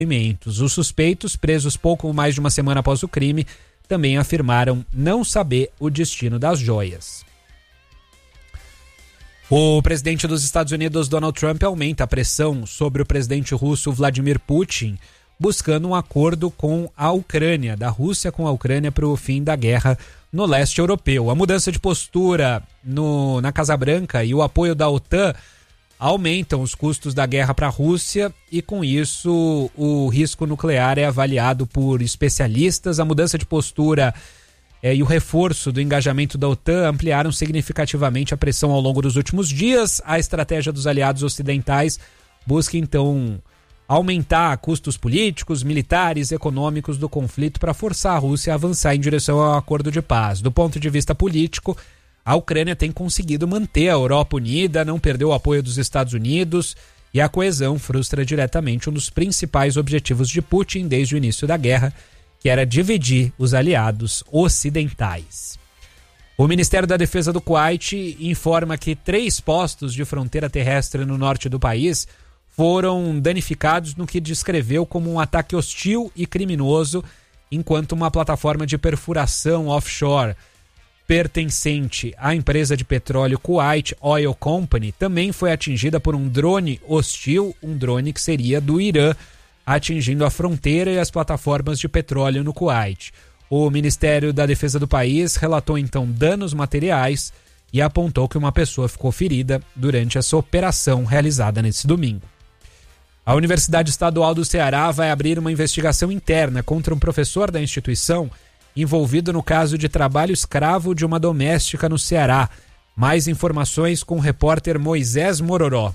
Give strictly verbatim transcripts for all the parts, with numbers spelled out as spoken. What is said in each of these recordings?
Os suspeitos, presos pouco mais de uma semana após o crime, também afirmaram não saber o destino das joias. O presidente dos Estados Unidos, Donald Trump, aumenta a pressão sobre o presidente russo Vladimir Putin, buscando um acordo com a Ucrânia, da Rússia com a Ucrânia, para o fim da guerra no leste europeu. A mudança de postura no, na Casa Branca e o apoio da OTAN aumentam os custos da guerra para a Rússia e, com isso, o risco nuclear é avaliado por especialistas. A mudança de postura é, e o reforço do engajamento da OTAN ampliaram significativamente a pressão ao longo dos últimos dias. A estratégia dos aliados ocidentais busca, então, aumentar custos políticos, militares, econômicos do conflito para forçar a Rússia a avançar em direção ao acordo de paz. Do ponto de vista político, a Ucrânia tem conseguido manter a Europa unida, não perdeu o apoio dos Estados Unidos, e a coesão frustra diretamente um dos principais objetivos de Putin desde o início da guerra, que era dividir os aliados ocidentais. O Ministério da Defesa do Kuwait informa que três postos de fronteira terrestre no norte do país foram danificados no que descreveu como um ataque hostil e criminoso, enquanto uma plataforma de perfuração offshore pertencente à empresa de petróleo Kuwait Oil Company também foi atingida por um drone hostil, um drone que seria do Irã, atingindo a fronteira e as plataformas de petróleo no Kuwait. O Ministério da Defesa do país relatou então danos materiais e apontou que uma pessoa ficou ferida durante essa operação realizada nesse domingo. A Universidade Estadual do Ceará vai abrir uma investigação interna contra um professor da instituição envolvido no caso de trabalho escravo de uma doméstica no Ceará. Mais informações com o repórter Moisés Mororó.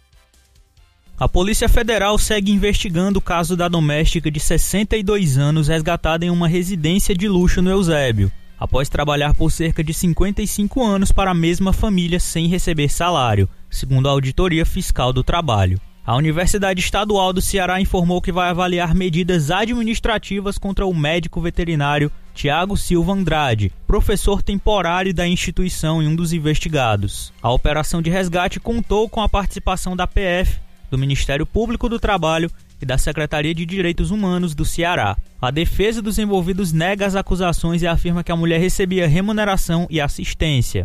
A Polícia Federal segue investigando o caso da doméstica de sessenta e dois anos resgatada em uma residência de luxo no Eusébio, após trabalhar por cerca de cinquenta e cinco anos para a mesma família sem receber salário, segundo a Auditoria Fiscal do Trabalho. A Universidade Estadual do Ceará informou que vai avaliar medidas administrativas contra o médico veterinário Tiago Silva Andrade, professor temporário da instituição e um dos investigados. A operação de resgate contou com a participação da P F, do Ministério Público do Trabalho e da Secretaria de Direitos Humanos do Ceará. A defesa dos envolvidos nega as acusações e afirma que a mulher recebia remuneração e assistência.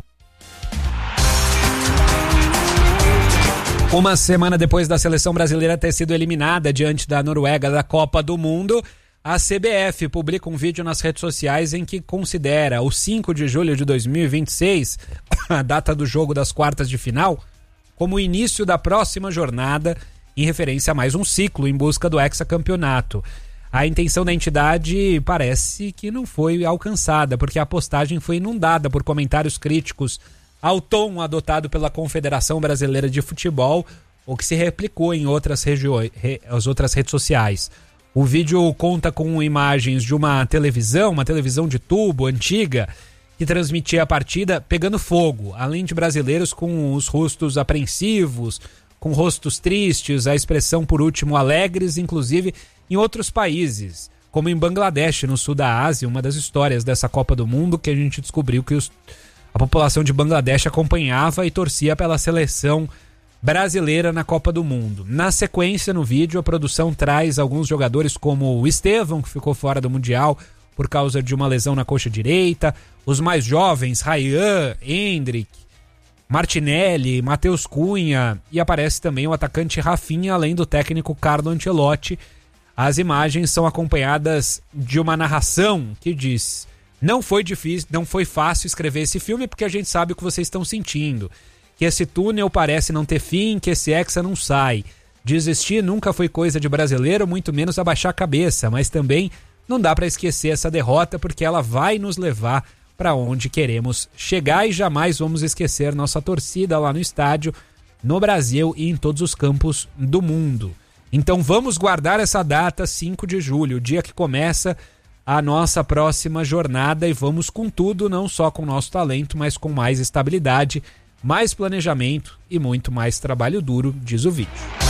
Uma semana depois da seleção brasileira ter sido eliminada diante da Noruega da Copa do Mundo, a C B F publica um vídeo nas redes sociais em que considera o cinco de julho de dois mil e vinte e seis, a data do jogo das quartas de final, como o início da próxima jornada, em referência a mais um ciclo em busca do hexacampeonato. A intenção da entidade parece que não foi alcançada, porque a postagem foi inundada por comentários críticos ao tom adotado pela Confederação Brasileira de Futebol, o que se replicou em outras, regi- re- as outras redes sociais. O vídeo conta com imagens de uma televisão, uma televisão de tubo antiga, que transmitia a partida pegando fogo, além de brasileiros com os rostos apreensivos, com rostos tristes, a expressão por último alegres, inclusive em outros países, como em Bangladesh, no sul da Ásia, uma das histórias dessa Copa do Mundo, que a gente descobriu que os A população de Bangladesh acompanhava e torcia pela seleção brasileira na Copa do Mundo. Na sequência, no vídeo, a produção traz alguns jogadores como o Estevão, que ficou fora do Mundial por causa de uma lesão na coxa direita, os mais jovens, Ryan, Hendrick, Martinelli, Matheus Cunha, e aparece também o atacante Rafinha, além do técnico Carlo Ancelotti. As imagens são acompanhadas de uma narração que diz: não foi difícil, não foi fácil escrever esse filme porque a gente sabe o que vocês estão sentindo. Que esse túnel parece não ter fim, que esse hexa não sai. Desistir nunca foi coisa de brasileiro, muito menos abaixar a cabeça, mas também não dá para esquecer essa derrota porque ela vai nos levar para onde queremos chegar e jamais vamos esquecer nossa torcida lá no estádio, no Brasil e em todos os campos do mundo. Então vamos guardar essa data, cinco de julho, o dia que começa a nossa próxima jornada, e vamos com tudo, não só com o nosso talento, mas com mais estabilidade, mais planejamento e muito mais trabalho duro, diz o vídeo.